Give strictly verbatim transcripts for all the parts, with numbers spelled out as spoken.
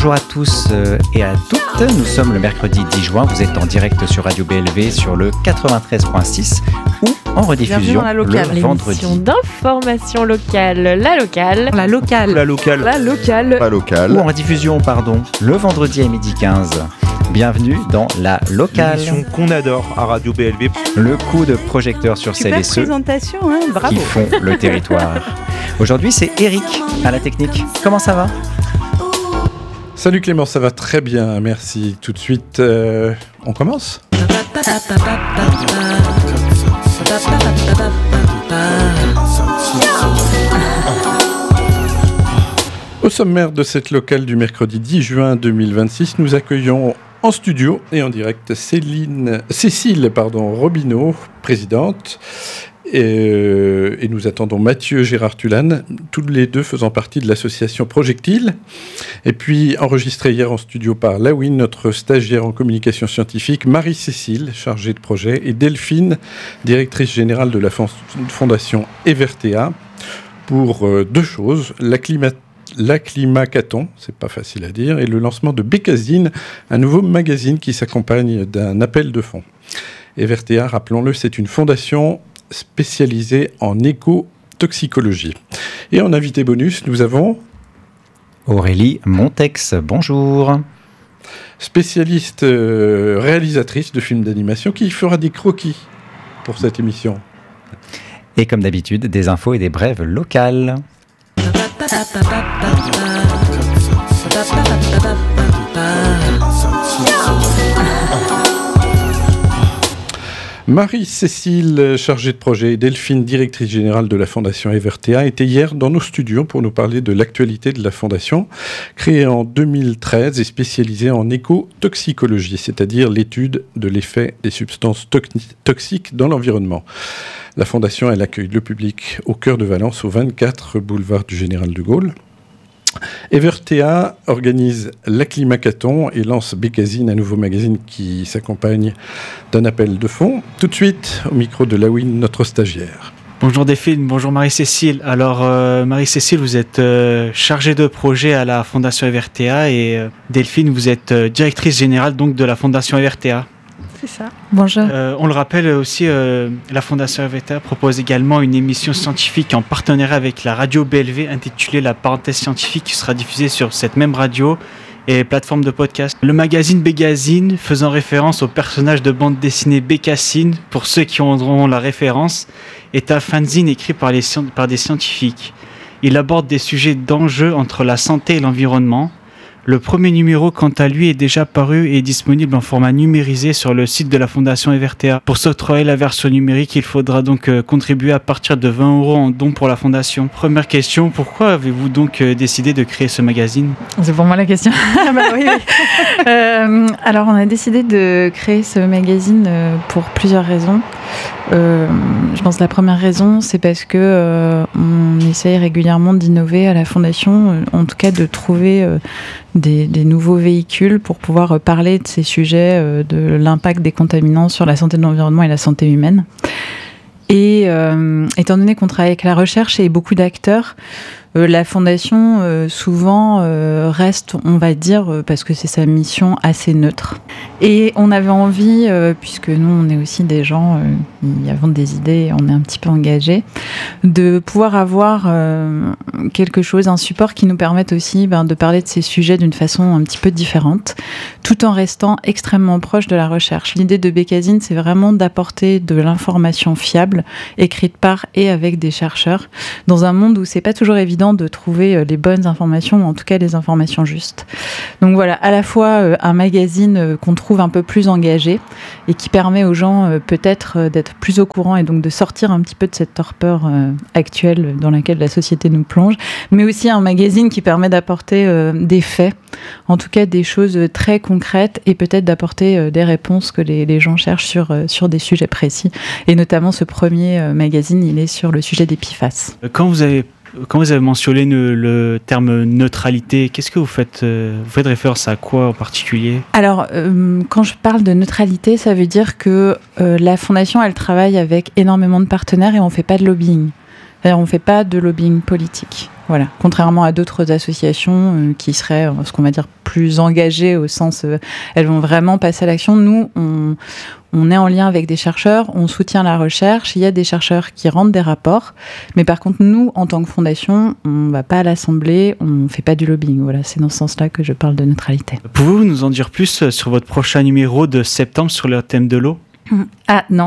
Bonjour à tous et à toutes, nous sommes le mercredi dix juin, vous êtes en direct sur Radio B L V sur le quatre-vingt-treize virgule six ou en rediffusion la locale, le vendredi. L'émission d'information locale, la locale, la locale, la locale, la locale, la locale, ou en rediffusion, pardon, le vendredi à midi quinze. Bienvenue dans la locale. L'émission qu'on adore à Radio B L V. Le coup de projecteur sur Super celles et ceux présentation, hein, bravo. qui font le territoire. Aujourd'hui, c'est Eric à la technique. Comment ça va ? Salut Clément, ça va très bien, merci. Tout de suite, euh, on commence ? Au sommaire de cette locale du mercredi dix juin deux mille vingt-six, nous accueillons en studio et en direct Céline, Cécile pardon, Robineau, présidente, et, euh, et nous attendons Mathieu Gérard Tulane, tous les deux faisant partie de l'association Projectile, et puis enregistré hier en studio par Lawine, notre stagiaire en communication scientifique, Marie-Cécile, chargée de projet, et Delphine, directrice générale de la fondation Evertea, pour euh, deux choses, la climatique, L'Acclimacaton, c'est pas facile à dire, et le lancement de Bécazine, un nouveau magazine qui s'accompagne d'un appel de fonds. Evertea, rappelons-le, c'est une fondation spécialisée en éco-toxicologie. Et en invité bonus, nous avons Aurélie Montex, bonjour. Spécialiste euh, réalisatrice de films d'animation qui fera des croquis pour cette émission. Et comme d'habitude, des infos et des brèves locales. Marie-Cécile, chargée de projet, et Delphine, directrice générale de la Fondation Evertea, étaient hier dans nos studios pour nous parler de l'actualité de la Fondation, créée en deux mille treize et spécialisée en éco-toxicologie, c'est-à-dire l'étude de l'effet des substances to- toxiques dans l'environnement. La Fondation, elle accueille le public au cœur de Valence, au vingt-quatre boulevard du Général de Gaulle. Evertea organise l'Acclimacaton et lance Bécazine, un nouveau magazine qui s'accompagne d'un appel de fonds. Tout de suite, au micro de Lawine, notre stagiaire. Bonjour Delphine, bonjour Marie-Cécile. Alors euh, Marie-Cécile, vous êtes euh, chargée de projet à la Fondation Evertea et euh, Delphine, vous êtes euh, directrice générale donc de la Fondation Evertea. C'est ça. Bonjour. Euh, on le rappelle aussi, euh, la Fondation Evertea propose également une émission scientifique en partenariat avec la radio B L V intitulée La parenthèse scientifique qui sera diffusée sur cette même radio et plateforme de podcast. Le magazine Bécazine, faisant référence au personnage de bande dessinée Bécassine, pour ceux qui auront la référence, est un fanzine écrit par, les, par des scientifiques. Il aborde des sujets d'enjeu entre la santé et l'environnement. Le premier numéro, quant à lui, est déjà paru et est disponible en format numérisé sur le site de la Fondation Evertea. Pour s'octroyer la version numérique, il faudra donc euh, contribuer à partir de vingt euros en don pour la Fondation. Première question, pourquoi avez-vous donc euh, décidé de créer ce magazine ? C'est pour moi la question. bah, oui, oui. euh, alors, on a décidé de créer ce magazine euh, pour plusieurs raisons. Euh, je pense que la première raison, c'est parce que euh, on essaye régulièrement d'innover à la Fondation, euh, en tout cas de trouver euh, des, des nouveaux véhicules pour pouvoir euh, parler de ces sujets, euh, de l'impact des contaminants sur la santé de l'environnement et la santé humaine. Et euh, étant donné qu'on travaille avec la recherche et beaucoup d'acteurs, euh, la Fondation euh, souvent euh, reste, on va dire, euh, parce que c'est sa mission, assez neutre. Et on avait envie, euh, puisque nous on est aussi des gens euh, qui avons des idées, on est un petit peu engagés, de pouvoir avoir euh, quelque chose, un support qui nous permette aussi ben, de parler de ces sujets d'une façon un petit peu différente, tout en restant extrêmement proche de la recherche. L'idée de Bécazine, c'est vraiment d'apporter de l'information fiable, écrite par et avec des chercheurs, dans un monde où c'est pas toujours évident de trouver les bonnes informations, ou en tout cas les informations justes. Donc voilà, à la fois euh, un magazine euh, qu'on trouve un peu plus engagé et qui permet aux gens euh, peut-être euh, d'être plus au courant et donc de sortir un petit peu de cette torpeur euh, actuelle dans laquelle la société nous plonge, mais aussi un magazine qui permet d'apporter euh, des faits, en tout cas des choses très concrètes et peut-être d'apporter euh, des réponses que les, les gens cherchent sur, euh, sur des sujets précis. Et notamment ce premier euh, magazine, il est sur le sujet des P F A S. Quand vous avez Quand vous avez mentionné le, le terme neutralité, qu'est-ce que vous faites euh, Vous faites référence à quoi en particulier ? Alors, euh, quand je parle de neutralité, ça veut dire que euh, la Fondation, elle travaille avec énormément de partenaires et on ne fait pas de lobbying. C'est-à-dire, on ne fait pas de lobbying politique. Voilà, contrairement à d'autres associations euh, qui seraient, ce qu'on va dire, plus engagées au sens, euh, elles vont vraiment passer à l'action. Nous, on, on est en lien avec des chercheurs, on soutient la recherche. Il y a des chercheurs qui rendent des rapports, mais par contre, nous, en tant que fondation, on ne va pas à l'Assemblée, on ne fait pas du lobbying. Voilà, c'est dans ce sens-là que je parle de neutralité. Pouvez-vous nous en dire plus sur votre prochain numéro de septembre sur le thème de l'eau ? Ah non,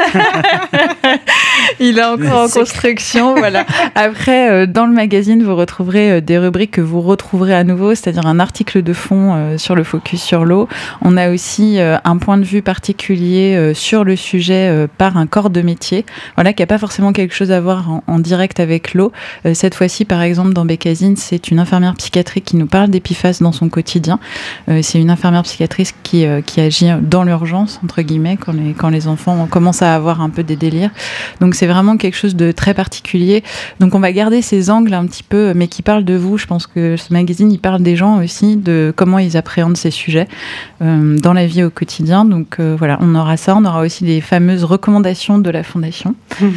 il est encore en construction. Voilà. Après, euh, dans le magazine, vous retrouverez euh, des rubriques que vous retrouverez à nouveau, c'est-à-dire un article de fond euh, sur le focus sur l'eau. On a aussi euh, un point de vue particulier euh, sur le sujet euh, par un corps de métier, voilà, qui n'a pas forcément quelque chose à voir en, en direct avec l'eau. Euh, cette fois-ci, par exemple, dans Bécasine, c'est une infirmière psychiatrique qui nous parle des P F A S dans son quotidien. Euh, c'est une infirmière psychiatrique qui, euh, qui agit dans l'urgence, entre guillemets, quand les quand les enfants commencent à avoir un peu des délires. Donc c'est vraiment quelque chose de très particulier. Donc on va garder ces angles un petit peu, mais qui parlent de vous. Je pense que ce magazine, il parle des gens aussi, de comment ils appréhendent ces sujets euh, dans la vie au quotidien. Donc euh, voilà, on aura ça. On aura aussi les fameuses recommandations de la Fondation.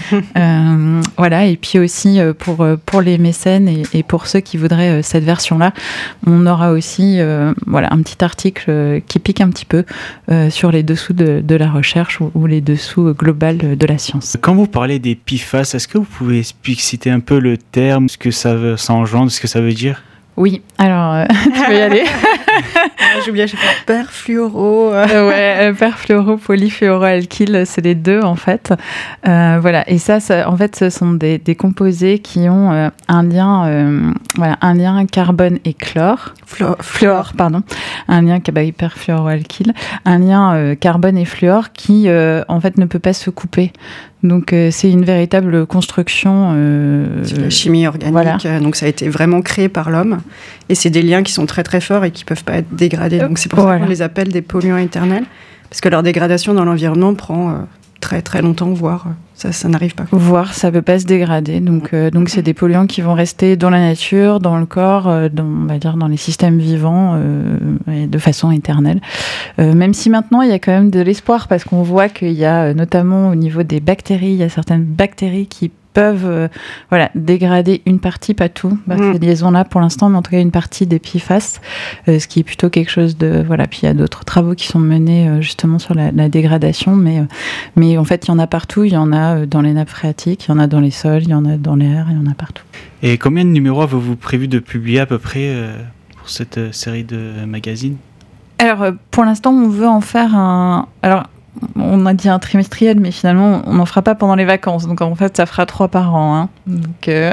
euh, voilà, et puis aussi euh, pour, pour les mécènes et, et pour ceux qui voudraient euh, cette version-là, on aura aussi euh, voilà, un petit article euh, qui pique un petit peu euh, sur les dessous de, de la recherche ou, ou les dessous globales de la science. Quand vous parlez des P F A S, est-ce que vous pouvez expliciter un peu le terme, ce que ça, veut, ça engendre, ce que ça veut dire ? Oui, alors euh, tu peux y aller. J'ai oublié, j'ai fait perfluoro. Euh, ouais, euh, perfluoro, polyfluoroalkyle, c'est les deux en fait. Euh, voilà, et ça, ça, en fait, ce sont des, des composés qui ont euh, un lien, euh, voilà, un lien carbone et chlore. Fluor, fluor, pardon. Un lien bah, perfluoroalkyle, un lien euh, carbone et fluor qui, euh, en fait, ne peut pas se couper. Donc euh, c'est une véritable construction. Euh, c'est de la chimie organique, voilà. Donc ça a été vraiment créé par l'homme. Et c'est des liens qui sont très très forts et qui ne peuvent pas être dégradés. Donc c'est pour voilà. ça qu'on les appelle des polluants éternels. Parce que leur dégradation dans l'environnement prend euh, très très longtemps, voire euh, ça, ça n'arrive pas. Voire ça ne peut pas se dégrader. Donc, euh, donc c'est des polluants qui vont rester dans la nature, dans le corps, euh, dans, on va dire dans les systèmes vivants euh, et de façon éternelle. Euh, même si maintenant il y a quand même de l'espoir parce qu'on voit qu'il y a notamment au niveau des bactéries, il y a certaines bactéries qui peuvent euh, voilà, dégrader une partie, pas tout, bah, mmh. ces liaisons-là pour l'instant, mais en tout cas une partie des P F A S, euh, ce qui est plutôt quelque chose de... Voilà, puis il y a d'autres travaux qui sont menés euh, justement sur la, la dégradation, mais, euh, mais en fait, il y en a partout, il y en a dans les nappes phréatiques, il y en a dans les sols, il y en a dans l'air, il y en a partout. Et combien de numéros avez-vous prévu de publier à peu près euh, pour cette euh, série de magazines ? Alors, euh, pour l'instant, on veut en faire un... Alors, on a dit un trimestriel, mais finalement, on n'en fera pas pendant les vacances. Donc, en fait, ça fera trois par an. Hein. Donc, euh,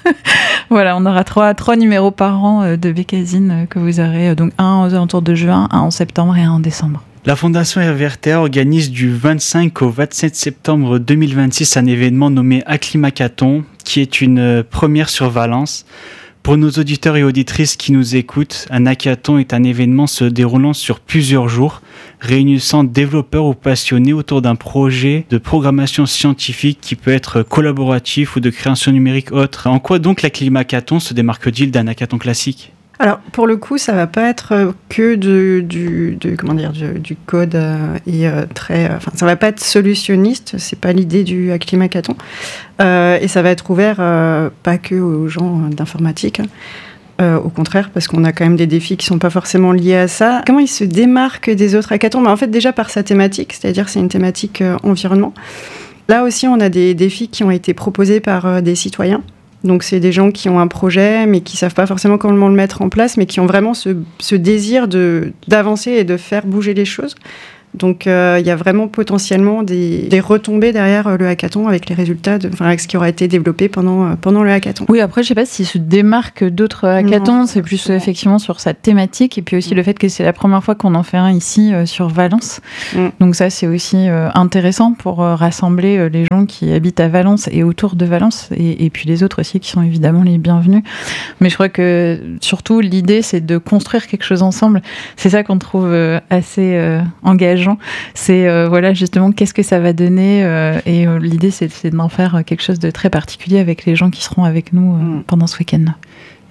voilà, on aura trois, trois numéros par an euh, de Bécasine euh, que vous aurez. Euh, donc, un aux alentours de juin, un en septembre et un en décembre. La Fondation R V R T A organise du vingt-cinq au vingt-sept septembre deux mille vingt-six un événement nommé Acclimacathon, qui est une première sur Valence. Pour nos auditeurs et auditrices qui nous écoutent, un hackathon est un événement se déroulant sur plusieurs jours, réunissant développeurs ou passionnés autour d'un projet de programmation scientifique qui peut être collaboratif ou de création numérique autre. En quoi donc l'Acclimacathon se démarque-t-il d'un hackathon classique ? Alors, pour le coup, ça ne va pas être que de, du, de, comment dire, du, du code euh, et euh, très... Enfin, ça ne va pas être solutionniste, ce n'est pas l'idée du Acclimacathon. Euh, et ça va être ouvert euh, pas que aux gens d'informatique, euh, au contraire, parce qu'on a quand même des défis qui ne sont pas forcément liés à ça. Comment il se démarque des autres hackathons ? bah, En fait, déjà par sa thématique, c'est-à-dire c'est une thématique euh, environnement. Là aussi, on a des défis qui ont été proposés par euh, des citoyens. Donc, c'est des gens qui ont un projet, mais qui ne savent pas forcément comment le mettre en place, mais qui ont vraiment ce, ce désir de, d'avancer et de faire bouger les choses. Donc, il euh, y a vraiment potentiellement des, des retombées derrière le hackathon avec les résultats, de, enfin, avec ce qui aura été développé pendant, pendant le hackathon. Oui, après, je ne sais pas s'il se démarque d'autres hackathons. Non, c'est plus euh, effectivement sur sa thématique. Et puis aussi mmh. le fait que c'est la première fois qu'on en fait un ici euh, sur Valence. Mmh. Donc ça, c'est aussi euh, intéressant pour euh, rassembler euh, les gens qui habitent à Valence et autour de Valence. Et, et puis les autres aussi qui sont évidemment les bienvenus. Mais je crois que surtout, l'idée, c'est de construire quelque chose ensemble. C'est ça qu'on trouve euh, assez euh, engageant. C'est euh, voilà justement qu'est-ce que ça va donner euh, et euh, l'idée c'est, c'est d'en faire quelque chose de très particulier avec les gens qui seront avec nous euh, mmh. pendant ce week-end.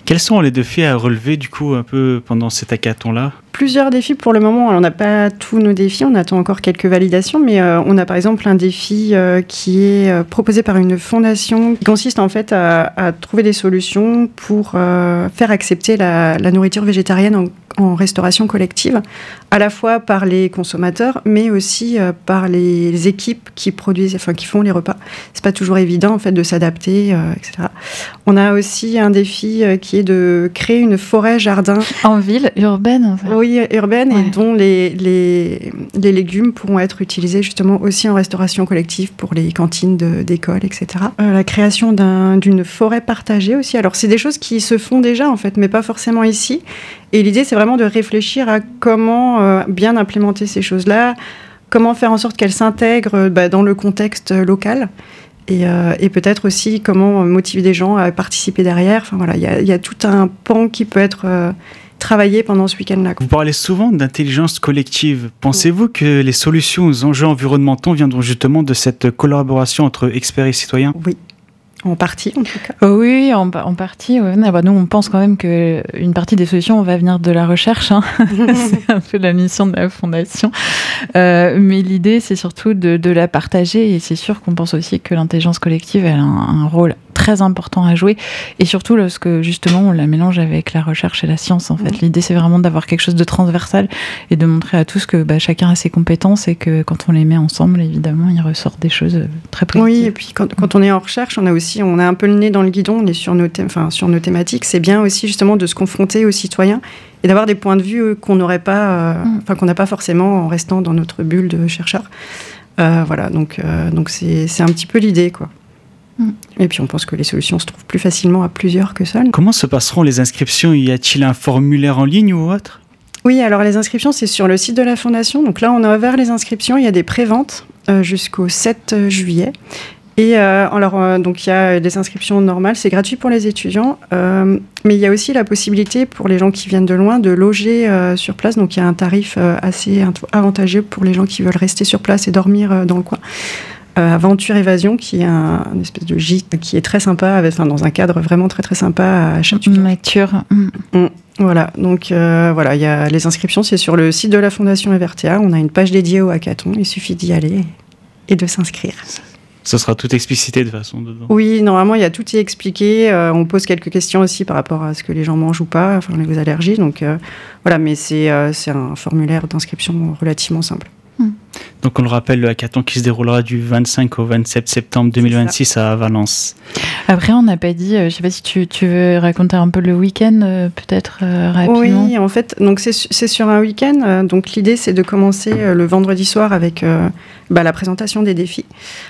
Quels sont les défis à relever du coup un peu pendant cet hackathon-là ? Plusieurs défis pour le moment. Alors, on n'a pas tous nos défis, on attend encore quelques validations, mais euh, on a par exemple un défi euh, qui est euh, proposé par une fondation qui consiste en fait à, à trouver des solutions pour euh, faire accepter la, la nourriture végétarienne en, en restauration collective, à la fois par les consommateurs, mais aussi euh, par les, les équipes qui produisent, enfin qui font les repas. C'est pas toujours évident en fait de s'adapter, euh, et cetera. On a aussi un défi euh, qui est de créer une forêt jardin en ville urbaine. En fait. Oui, urbaine, ouais. Et dont les, les, les légumes pourront être utilisés justement aussi en restauration collective pour les cantines de, d'école, et cetera. Euh, la création d'un, d'une forêt partagée aussi. Alors, c'est des choses qui se font déjà, en fait, mais pas forcément ici. Et l'idée, c'est vraiment de réfléchir à comment euh, bien implémenter ces choses-là, comment faire en sorte qu'elles s'intègrent bah, dans le contexte local. Et, euh, et peut-être aussi comment motiver des gens à participer derrière. Enfin, voilà, il y a, y a tout un pan qui peut être... Euh, travailler pendant ce week-end-là. Vous parlez souvent d'intelligence collective. Pensez-vous que les solutions aux enjeux environnementaux viendront justement de cette collaboration entre experts et citoyens ? Oui. En partie, en tout cas. Oh oui, en, en partie. Ouais. Bah, nous, on pense quand même qu'une partie des solutions va venir de la recherche. Hein. C'est un peu la mission de la Fondation. Euh, mais l'idée, c'est surtout de, de la partager. Et c'est sûr qu'on pense aussi que l'intelligence collective elle a un, un rôle très important à jouer. Et surtout lorsque, justement, on la mélange avec la recherche et la science. En fait. Mmh. L'idée, c'est vraiment d'avoir quelque chose de transversal et de montrer à tous que bah, chacun a ses compétences et que quand on les met ensemble, évidemment, il ressort des choses très positives. Oui, et puis quand, quand on est en recherche, on a aussi on a un peu le nez dans le guidon, on est sur nos, thé- enfin, sur nos thématiques. C'est bien aussi justement de se confronter aux citoyens et d'avoir des points de vue qu'on n'aurait pas, euh, mmh. enfin qu'on n'a pas forcément en restant dans notre bulle de chercheurs. Euh, voilà, donc euh, donc c'est c'est un petit peu l'idée, quoi. Mmh. Et puis on pense que les solutions se trouvent plus facilement à plusieurs que seules. Comment se passeront les inscriptions ? Y a-t-il un formulaire en ligne ou autre ? Oui, alors les inscriptions, c'est sur le site de la Fondation. Donc là, on a ouvert les inscriptions. Il y a des préventes euh, jusqu'au sept juillet. Et euh, alors, euh, donc il y a des inscriptions normales, c'est gratuit pour les étudiants, euh, mais il y a aussi la possibilité pour les gens qui viennent de loin de loger euh, sur place. Donc il y a un tarif euh, assez avantageux pour les gens qui veulent rester sur place et dormir euh, dans le coin. Euh, Aventure Évasion, qui est un, une espèce de gîte qui est très sympa, avec, enfin, dans un cadre vraiment très très sympa à Châteauneuf. Nature. Mmh. Mmh. Voilà, donc euh, voilà, il y a les inscriptions, c'est sur le site de la Fondation Evertea. On a une page dédiée au hackathon, il suffit d'y aller et de s'inscrire. Ce sera tout explicité de façon dedans. Oui, normalement, il y a tout est expliqué. Euh, on pose quelques questions aussi par rapport à ce que les gens mangent ou pas, enfin les allergies. Donc euh, voilà, mais c'est, euh, c'est un formulaire d'inscription relativement simple. Mmh. Donc on le rappelle, le hackathon qui se déroulera du vingt-cinq au vingt-sept septembre deux mille vingt-six à Valence. Après, on n'a pas dit, euh, je ne sais pas si tu, tu veux raconter un peu le week-end, euh, peut-être euh, rapidement. Oui, en fait, donc c'est, c'est sur un week-end. Euh, donc l'idée, c'est de commencer euh, le vendredi soir avec euh, bah, la présentation des défis.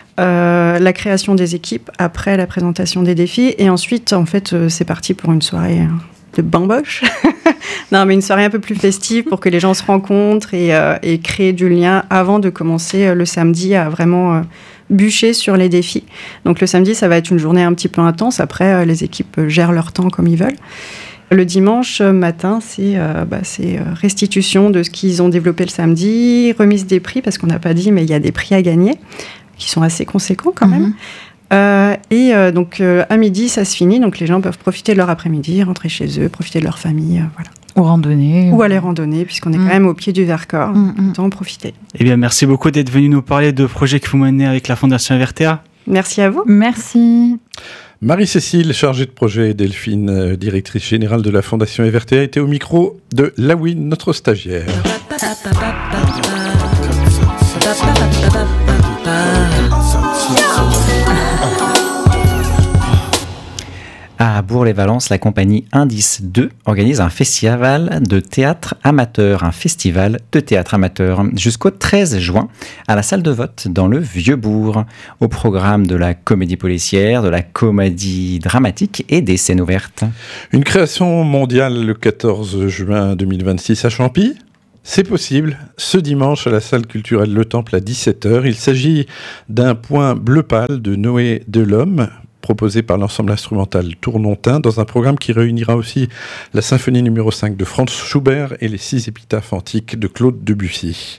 Euh, la création des équipes après la présentation des défis et ensuite en fait euh, c'est parti pour une soirée de bamboche. Non mais une soirée un peu plus festive pour que les gens se rencontrent et, euh, et créer du lien avant de commencer euh, le samedi à vraiment euh, bûcher sur les défis. Donc le samedi ça va être une journée un petit peu intense, après euh, les équipes gèrent leur temps comme ils veulent. Le dimanche matin, c'est, euh, bah, c'est restitution de ce qu'ils ont développé le samedi, remise des prix, parce qu'on n'a pas dit, mais il y a des prix à gagner, qui sont assez conséquents quand même. Mmh. Euh, et euh, donc, euh, à midi, ça se finit, donc les gens peuvent profiter de leur après-midi, rentrer chez eux, profiter de leur famille, euh, voilà. Ou randonner. Ou aller randonner, puisqu'on est mmh. quand même au pied du Vercors, mmh. autant en profiter. Eh bien, merci beaucoup d'être venu nous parler de projets que vous menez avec la Fondation Evertea. Merci à vous. Merci. Marie-Cécile, chargée de projet, et Delphine, directrice générale de la Fondation Evertea, était au micro de Lawine, notre stagiaire. À Bourg-les-Valences, la compagnie Indice deux organise un festival de théâtre amateur, un festival de théâtre amateur jusqu'au treize juin à la salle de vote dans le Vieux-Bourg. Au programme de la comédie policière, de la comédie dramatique et des scènes ouvertes. Une création mondiale le quatorze juin deux mille vingt-six à Champy. C'est possible, ce dimanche à la salle culturelle Le Temple à dix-sept heures. Il s'agit d'un point bleu pâle de Noé Delhomme, proposé par l'ensemble instrumental Tournontin, dans un programme qui réunira aussi la symphonie numéro cinq de Franz Schubert et les six épitaphes antiques de Claude Debussy.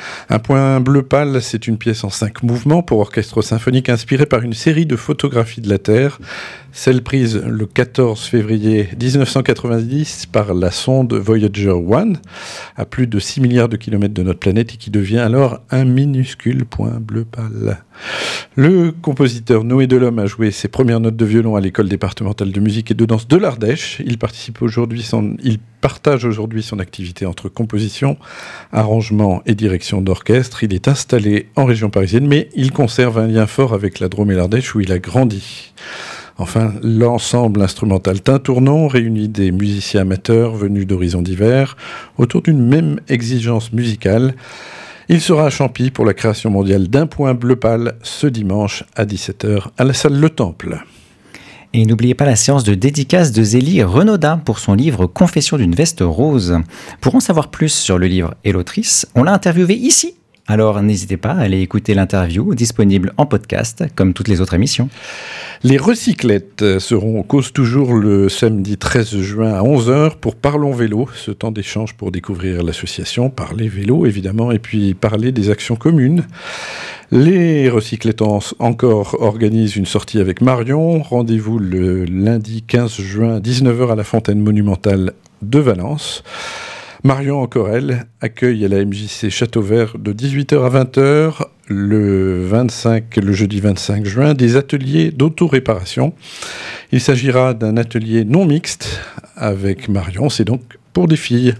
Un point bleu pâle, c'est une pièce en cinq mouvements pour orchestre symphonique inspirée par une série de photographies de la Terre, celle prise le quatorze février dix-neuf cent quatre-vingt-dix par la sonde Voyager un, à plus de six milliards de kilomètres de notre planète et qui devient alors un minuscule point bleu pâle. Le compositeur Noé Delhomme a joué ses premières notes de violon à l'école départementale de musique et de danse de l'Ardèche. Il participe aujourd'hui son, il partage aujourd'hui son activité entre composition, arrangement et direction d'orchestre. Il est installé en région parisienne, mais il conserve un lien fort avec la Drôme et l'Ardèche où il a grandi. Enfin, l'ensemble instrumental Tintournon réunit des musiciens amateurs venus d'horizons divers autour d'une même exigence musicale. Il sera à Champy pour la création mondiale d'un point bleu pâle ce dimanche à dix-sept heures à la salle Le Temple. Et n'oubliez pas la séance de dédicace de Zélie Renaudin pour son livre Confession d'une veste rose. Pour en savoir plus sur le livre et l'autrice, on l'a interviewée ici. Alors n'hésitez pas à aller écouter l'interview, disponible en podcast, comme toutes les autres émissions. Les recyclettes seront au Cause Toujours le samedi treize juin à onze heures pour Parlons Vélo, ce temps d'échange pour découvrir l'association, parler vélo évidemment, et puis parler des actions communes. Les recyclettes encore organisent une sortie avec Marion. Rendez-vous le lundi quinze juin à dix-neuf heures à la Fontaine Monumentale de Valence. Marion encore elle accueille à la M J C Château Vert de dix-huit heures à vingt heures le vingt-cinq, le jeudi vingt-cinq juin, des ateliers d'autoréparation. Il s'agira d'un atelier non mixte avec Marion, c'est donc pour des filles.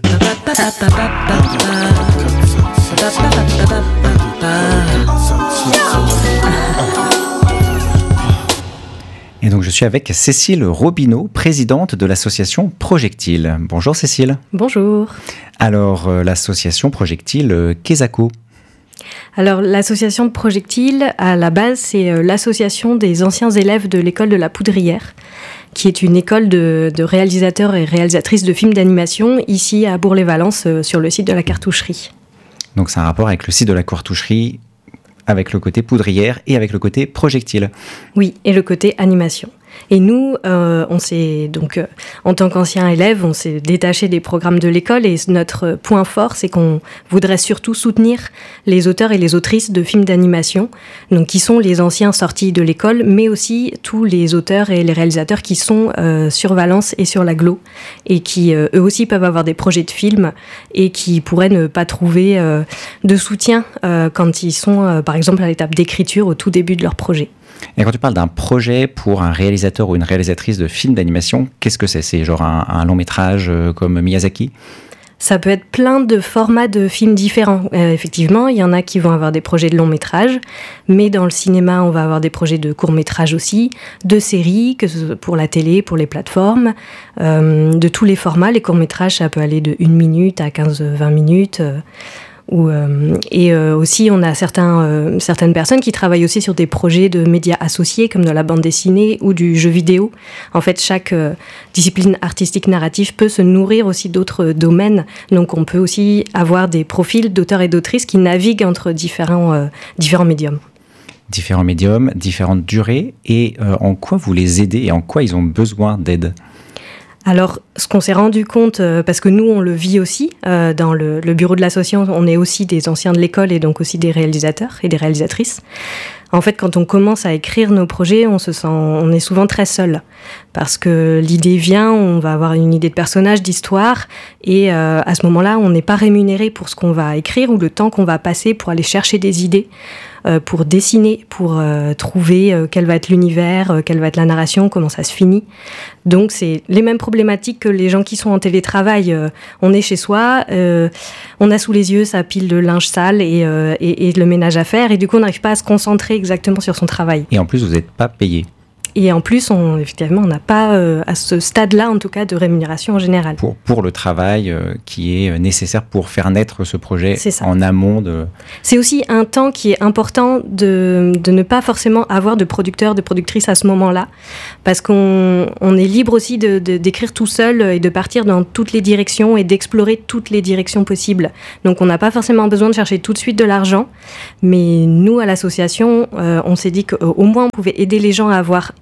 Et donc je suis avec Cécile Robineau, présidente de l'association Projectile. Bonjour Cécile. Bonjour. Alors euh, l'association Projectile, euh, qu'est-ce que Alors l'association Projectile, à la base, c'est euh, l'association des anciens élèves de l'école de la Poudrière, qui est une école de, de réalisateurs et réalisatrices de films d'animation ici à Bourg-les-Valences, euh, sur le site de la Cartoucherie. Donc c'est un rapport avec le site de la Cartoucherie, avec le côté poudrière et avec le côté projectile. Oui, et le côté animation. Et nous, euh, on s'est donc, euh, en tant qu'anciens élèves, on s'est détaché des programmes de l'école et notre point fort, c'est qu'on voudrait surtout soutenir les auteurs et les autrices de films d'animation, donc qui sont les anciens sortis de l'école, mais aussi tous les auteurs et les réalisateurs qui sont euh, sur Valence et sur l'Aglo et qui euh, eux aussi peuvent avoir des projets de films et qui pourraient ne pas trouver euh, de soutien euh, quand ils sont, euh, par exemple, à l'étape d'écriture au tout début de leur projet. Et quand tu parles d'un projet pour un réalisateur ou une réalisatrice de film d'animation, qu'est-ce que c'est ? C'est genre un, un long métrage euh, comme Miyazaki ? Ça peut être plein de formats de films différents. Euh, effectivement, il y en a qui vont avoir des projets de long métrage, mais dans le cinéma, on va avoir des projets de court métrage aussi, de séries, que ce soit pour la télé, pour les plateformes, euh, de tous les formats. Les courts métrages, ça peut aller de une minute à quinze à vingt minutes. Euh, Où, euh, et euh, aussi, on a certains, euh, certaines personnes qui travaillent aussi sur des projets de médias associés, comme de la bande dessinée ou du jeu vidéo. En fait, chaque euh, discipline artistique narrative peut se nourrir aussi d'autres domaines. Donc, on peut aussi avoir des profils d'auteurs et d'autrices qui naviguent entre différents, euh, différents médiums. Différents médiums, différentes durées. Et euh, en quoi vous les aidez et en quoi ils ont besoin d'aide ? Alors, ce qu'on s'est rendu compte, euh, parce que nous, on le vit aussi, euh, dans le, le bureau de l'association, on est aussi des anciens de l'école et donc aussi des réalisateurs et des réalisatrices. En fait, quand on commence à écrire nos projets, on se sent, on est souvent très seul. Parce que l'idée vient, on va avoir une idée de personnage, d'histoire, et euh, à ce moment-là, on n'est pas rémunéré pour ce qu'on va écrire ou le temps qu'on va passer pour aller chercher des idées, euh, pour dessiner, pour euh, trouver euh, quel va être l'univers, euh, quelle va être la narration, comment ça se finit. Donc, c'est les mêmes problématiques que les gens qui sont en télétravail. Euh, on est chez soi, euh, on a sous les yeux sa pile de linge sale et, euh, et, et le ménage à faire, et du coup, on n'arrive pas à se concentrer exactement sur son travail. Et en plus, vous n'êtes pas payé. Et en plus, on, effectivement, on n'a pas, euh, à ce stade-là, en tout cas, de rémunération en général. Pour, pour le travail euh, qui est nécessaire pour faire naître ce projet en amont de... C'est aussi un temps qui est important de, de ne pas forcément avoir de producteurs, de productrices à ce moment-là, parce qu'on on est libre aussi de, de, d'écrire tout seul et de partir dans toutes les directions et d'explorer toutes les directions possibles. Donc, on n'a pas forcément besoin de chercher tout de suite de l'argent, mais nous, à l'association, euh, on s'est dit qu'au moins, on pouvait aider les gens à avoir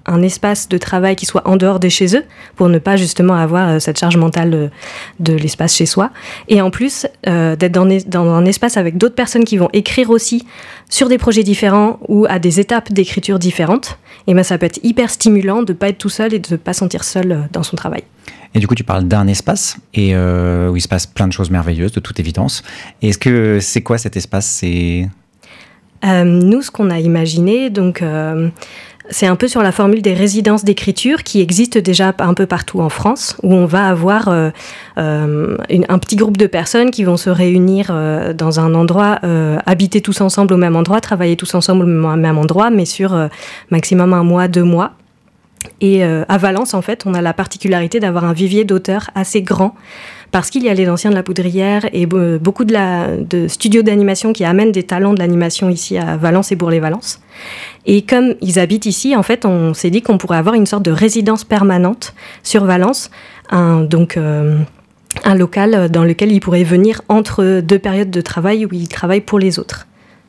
un espace de travail qui soit en dehors de chez eux, pour ne pas justement avoir euh, cette charge mentale de, de l'espace chez soi. Et en plus, euh, d'être dans, dans un espace avec d'autres personnes qui vont écrire aussi sur des projets différents ou à des étapes d'écriture différentes. Et ben, ça peut être hyper stimulant de ne pas être tout seul et de ne pas se sentir seul dans son travail. Et du coup, tu parles d'un espace et euh, où il se passe plein de choses merveilleuses, de toute évidence. Et est-ce que c'est quoi cet espace ? C'est... Euh, nous, ce qu'on a imaginé, donc, euh, c'est un peu sur la formule des résidences d'écriture qui existent déjà un peu partout en France, où on va avoir euh, euh, une, un petit groupe de personnes qui vont se réunir euh, dans un endroit, euh, habiter tous ensemble au même endroit, travailler tous ensemble au même endroit, mais sur euh, maximum un mois, deux mois. Et euh, à Valence, en fait, on a la particularité d'avoir un vivier d'auteurs assez grand, parce qu'il y a les anciens de la Poudrière et euh, beaucoup de, la, de studios d'animation qui amènent des talents de l'animation ici à Valence et Bourg-les-Valence. Et comme ils habitent ici, en fait, on s'est dit qu'on pourrait avoir une sorte de résidence permanente sur Valence, un, donc euh, un local dans lequel ils pourraient venir entre deux périodes de travail où ils travaillent pour les autres.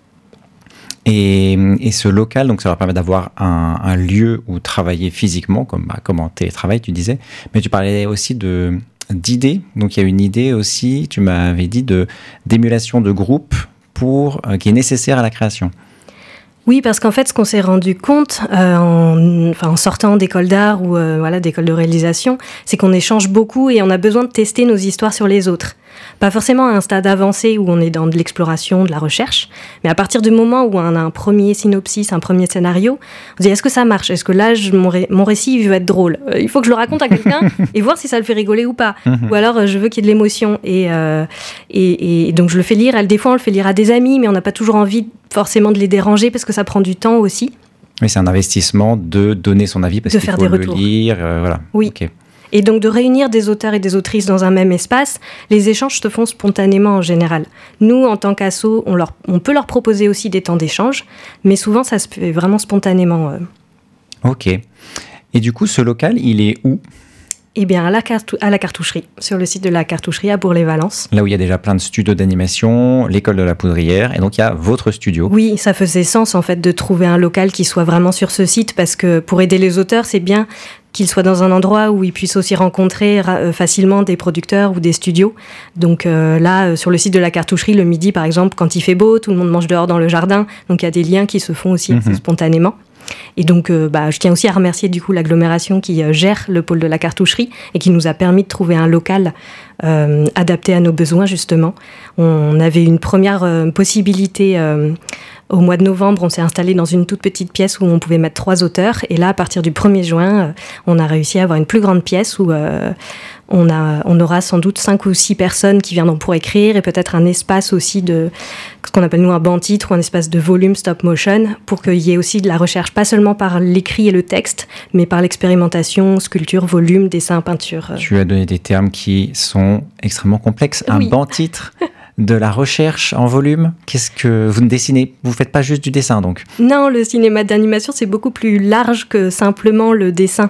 Et, et ce local, donc ça leur permet d'avoir un, un lieu où travailler physiquement, comme, bah, comme en télétravail, tu disais. Mais tu parlais aussi de, d'idées. Donc il y a une idée aussi, tu m'avais dit, de, d'émulation de groupe pour, euh, qui est nécessaire à la création. Oui, parce qu'en fait, ce qu'on s'est rendu compte euh, en, enfin, en sortant d'école d'art ou euh, voilà, d'école de réalisation, c'est qu'on échange beaucoup et on a besoin de tester nos histoires sur les autres. Pas forcément à un stade avancé où on est dans de l'exploration, de la recherche, mais à partir du moment où on a un premier synopsis, un premier scénario, on se dit est-ce que ça marche ? Est-ce que là, je, mon, ré, mon récit il veut être drôle ? euh, Il faut que je le raconte à quelqu'un et voir si ça le fait rigoler ou pas. Ou alors, euh, je veux qu'il y ait de l'émotion. Et, euh, et, et donc, je le fais lire. Des fois, on le fait lire à des amis, mais on n'a pas toujours envie forcément de les déranger parce que ça prend du temps aussi. Oui, c'est un investissement de donner son avis parce de qu'il faire faut des le retours. lire. Euh, voilà. Oui. Okay. Et donc de réunir des auteurs et des autrices dans un même espace, les échanges se font spontanément en général. Nous, en tant qu'asso, on, leur, on peut leur proposer aussi des temps d'échange, mais souvent ça se fait vraiment spontanément. Euh. Ok. Et du coup, ce local, il est où ? Eh bien, à la, cartou- à la cartoucherie, sur le site de la cartoucherie à Bourg-les-Valence. Là où il y a déjà plein de studios d'animation, l'école de la Poudrière, et donc il y a votre studio. Oui, ça faisait sens en fait de trouver un local qui soit vraiment sur ce site, parce que pour aider les auteurs, c'est bien qu'ils soient dans un endroit où ils puissent aussi rencontrer euh, facilement des producteurs ou des studios. Donc euh, là, euh, sur le site de la cartoucherie, le midi par exemple, quand il fait beau, tout le monde mange dehors dans le jardin, donc il y a des liens qui se font aussi assez spontanément. Et donc, euh, bah, je tiens aussi à remercier du coup l'agglomération qui euh, gère le pôle de la cartoucherie et qui nous a permis de trouver un local euh, adapté à nos besoins, justement. On avait une première euh, possibilité euh, au mois de novembre. On s'est installé dans une toute petite pièce où on pouvait mettre trois auteurs. Et là, à partir du premier juin, euh, on a réussi à avoir une plus grande pièce où euh, on, a, on aura sans doute cinq ou six personnes qui viendront pour écrire et peut-être un espace aussi de ce qu'on appelle nous un banc-titre ou un espace de volume stop motion pour qu'il y ait aussi de la recherche, pas seulement par l'écrit et le texte, mais par l'expérimentation, sculpture, volume, dessin, peinture. Tu as donné des termes qui sont extrêmement complexes. Un Oui. banc-titre, de la recherche en volume. Qu'est-ce que vous ne dessinez ? Vous ne faites pas juste du dessin, donc ? Non, le cinéma d'animation, c'est beaucoup plus large que simplement le dessin.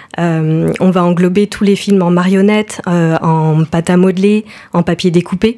Euh, on va englober tous les films en marionnettes, euh, en pâte à modeler, en papier découpé.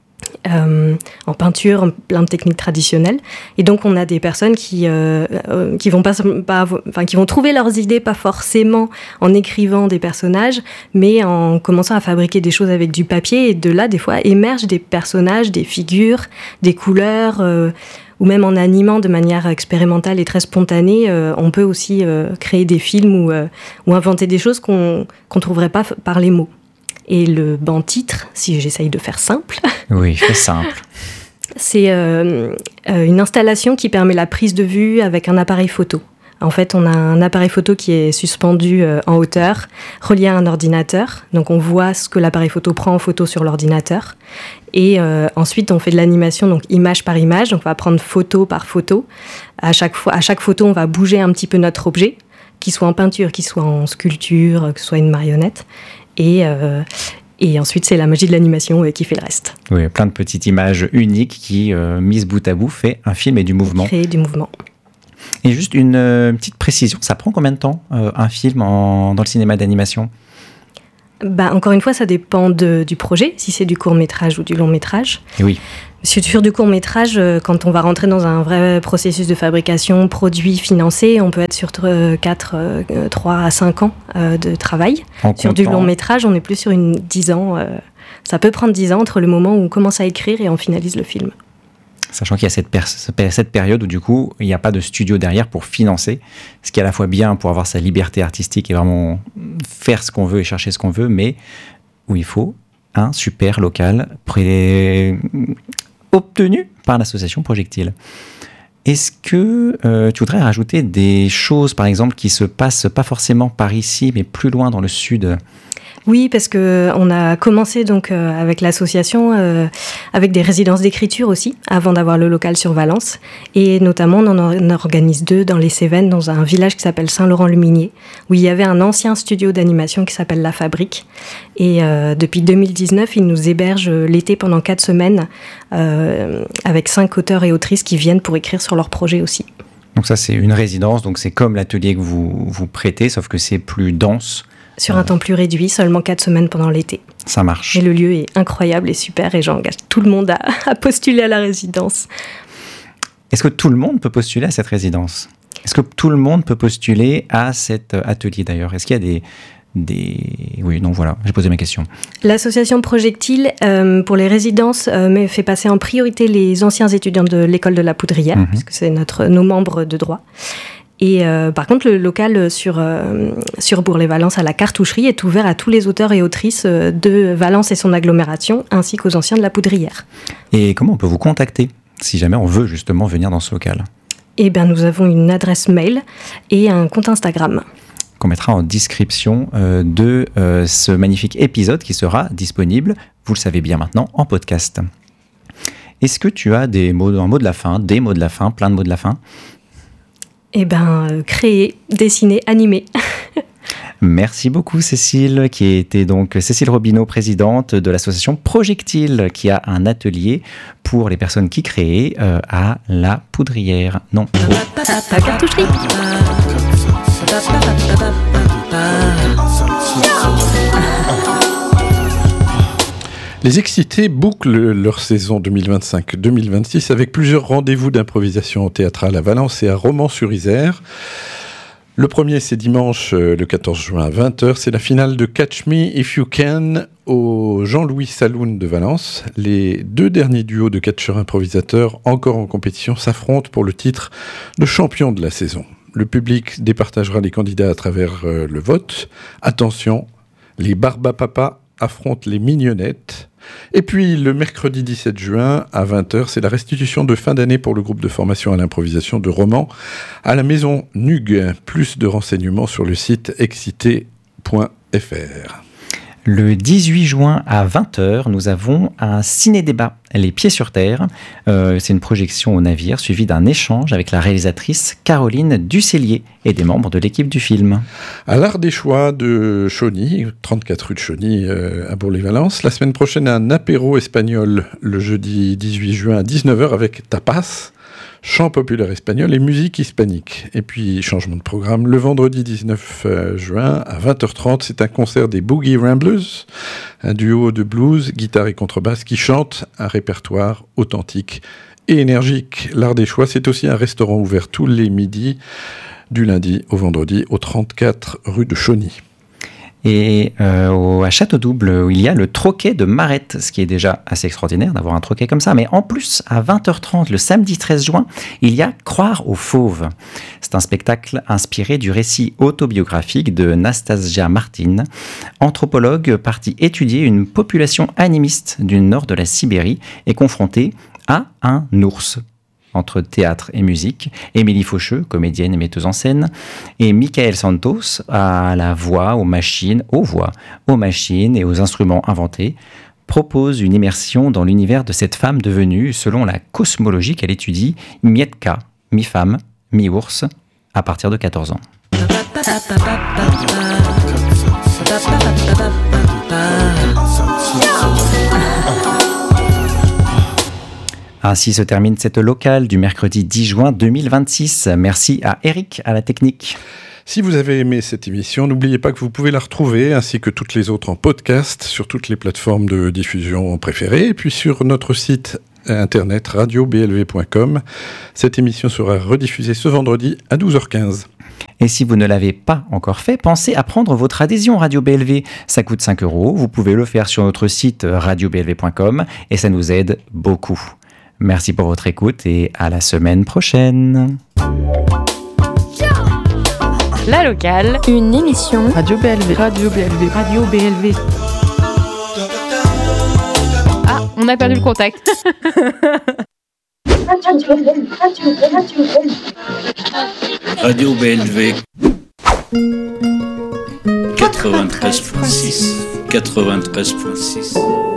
Euh, en peinture, plein de techniques traditionnelles. Et donc, on a des personnes qui, euh, euh, qui, vont pas, pas, enfin, qui vont trouver leurs idées, pas forcément en écrivant des personnages, mais en commençant à fabriquer des choses avec du papier. Et de là, des fois, émergent des personnages, des figures, des couleurs, euh, ou même en animant de manière expérimentale et très spontanée. Euh, on peut aussi euh, créer des films ou, euh, ou inventer des choses qu'on qu'on trouverait pas par les mots. Et le banc-titre, si j'essaye de faire simple... Oui, fais simple. C'est euh, euh, une installation qui permet la prise de vue avec un appareil photo. En fait, on a un appareil photo qui est suspendu euh, en hauteur, relié à un ordinateur. Donc, on voit ce que l'appareil photo prend en photo sur l'ordinateur. Et euh, ensuite, on fait de l'animation, donc image par image. Donc, on va prendre photo par photo. À chaque fois, à chaque photo, on va bouger un petit peu notre objet, qu'il soit en peinture, qu'il soit en sculpture, que ce soit une marionnette. Et, euh, et ensuite, c'est la magie de l'animation euh, qui fait le reste. Oui, plein de petites images uniques qui, euh, mises bout à bout, fait un film et du mouvement. Créer du mouvement. Et juste une euh, petite précision, ça prend combien de temps, euh, un film en, dans le cinéma d'animation ? bah, encore une fois, ça dépend de, du projet, si c'est du court-métrage ou du long-métrage. Et oui. Sur, sur du court-métrage, quand on va rentrer dans un vrai processus de fabrication, produit, financé, on peut être sur quatre, trois à cinq ans de travail. En sur comptant... du long-métrage, on est plus sur une dix ans. Ça peut prendre dix ans entre le moment où on commence à écrire et on finalise le film. Sachant qu'il y a cette, per- cette période où du coup, il n'y a pas de studio derrière pour financer, ce qui est à la fois bien pour avoir sa liberté artistique et vraiment faire ce qu'on veut et chercher ce qu'on veut, mais où il faut un super local pré... obtenu par l'association Projectile. Est-ce que euh, tu voudrais rajouter des choses, par exemple, qui se passent pas forcément par ici, mais plus loin dans le sud ? Oui, parce que on a commencé donc euh, avec l'association euh, avec des résidences d'écriture aussi, avant d'avoir le local sur Valence, et notamment on en organise deux dans les Cévennes, dans un village qui s'appelle Saint-Laurent-le-Minier, où il y avait un ancien studio d'animation qui s'appelle La Fabrique, et euh, depuis deux mille dix-neuf, ils nous hébergent l'été pendant quatre semaines euh, avec cinq auteurs et autrices qui viennent pour écrire sur leurs projets aussi. Donc ça, c'est une résidence, donc c'est comme l'atelier que vous vous prêtez, sauf que c'est plus dense. Sur un temps plus réduit, seulement quatre semaines pendant l'été. Ça marche. Et le lieu est incroyable et super, et j'engage tout le monde à, à postuler à la résidence. Est-ce que tout le monde peut postuler à cette résidence ? Est-ce que tout le monde peut postuler à cet atelier d'ailleurs ? Est-ce qu'il y a des... des... Oui, non, voilà, j'ai posé ma question. L'association Projectile, euh, pour les résidences, euh, fait passer en priorité les anciens étudiants de l'école de la Poudrière, mm-hmm. puisque c'est notre, nos membres de droit. Et euh, par contre, le local sur, euh, sur Bourg-les-Valences à la Cartoucherie est ouvert à tous les auteurs et autrices de Valence et son agglomération, ainsi qu'aux anciens de la Poudrière. Et comment on peut vous contacter, si jamais on veut justement venir dans ce local ? Eh bien, nous avons une adresse mail et un compte Instagram. Qu'on mettra en description euh, de euh, ce magnifique épisode qui sera disponible, vous le savez bien maintenant, en podcast. Est-ce que tu as des mots, un mot de la fin, des mots de la fin, plein de mots de la fin ? Eh bien, euh, créer, dessiner, animer. Merci beaucoup Cécile, qui était donc Cécile Robineau, présidente de l'association Projectile, qui a un atelier pour les personnes qui créent euh, à la Poudrière. Non, au... la Cartoucherie. Les Excités bouclent leur saison deux mille vingt-cinq deux mille vingt-six avec plusieurs rendez-vous d'improvisation théâtrale à Valence et à Romans-sur-Isère. Le premier, c'est dimanche, le quatorze juin à vingt heures. C'est la finale de Catch Me If You Can au Jean-Louis Saloon de Valence. Les deux derniers duos de catcheurs improvisateurs encore en compétition s'affrontent pour le titre de champion de la saison. Le public départagera les candidats à travers euh, le vote. Attention, les Barbapapas affrontent les Mignonnettes. Et puis le mercredi dix-sept juin à vingt heures, c'est la restitution de fin d'année pour le groupe de formation à l'improvisation de Romans à la maison Nug. Plus de renseignements sur le site excité point f r. Le dix-huit juin à vingt heures, nous avons un ciné-débat, Les Pieds sur Terre. Euh, c'est une projection au navire suivie d'un échange avec la réalisatrice Caroline Ducellier et des membres de l'équipe du film. À l'Art des Choix de Chauny, trente-quatre rue de Chauny euh, à Bourg-les-Valences, la semaine prochaine un apéro espagnol le jeudi dix-huit juin à dix-neuf heures avec tapas, chant populaire espagnol et musique hispanique. Et puis, changement de programme, le vendredi dix-neuf juin à vingt heures trente, c'est un concert des Boogie Ramblers, un duo de blues, guitare et contrebasse qui chante un répertoire authentique et énergique. L'Art des Choix, c'est aussi un restaurant ouvert tous les midis, du lundi au vendredi, au trente-quatre rue de Chauny. Et euh, au, à Château-Double, où il y a le troquet de Marette, ce qui est déjà assez extraordinaire d'avoir un troquet comme ça. Mais en plus, à vingt heures trente, le samedi treize juin, il y a Croire aux fauves. C'est un spectacle inspiré du récit autobiographique de Nastasia Martin, anthropologue partie étudier une population animiste du nord de la Sibérie et confrontée à un ours. Entre théâtre et musique, Émilie Faucheux, comédienne et metteuse en scène, et Michael Santos à la voix, aux machines, aux voix, aux machines et aux instruments inventés, propose une immersion dans l'univers de cette femme devenue, selon la cosmologie qu'elle étudie, mi-Mietka, mi-femme, mi-ours, à partir de quatorze ans. Ainsi se termine cette locale du mercredi dix juin deux mille vingt-six. Merci à Eric à la technique. Si vous avez aimé cette émission, n'oubliez pas que vous pouvez la retrouver, ainsi que toutes les autres en podcast, sur toutes les plateformes de diffusion préférées, et puis sur notre site internet radio b l v point com. Cette émission sera rediffusée ce vendredi à douze heures quinze. Et si vous ne l'avez pas encore fait, pensez à prendre votre adhésion Radio B L V. Ça coûte cinq euros. Vous pouvez le faire sur notre site radio b l v point com et ça nous aide beaucoup. Merci pour votre écoute et à la semaine prochaine. La locale, une émission Radio B L V. Radio B L V. Radio B L V. Ah, on a perdu le contact. Radio B L V quatre-vingt-treize point six quatre-vingt-treize point six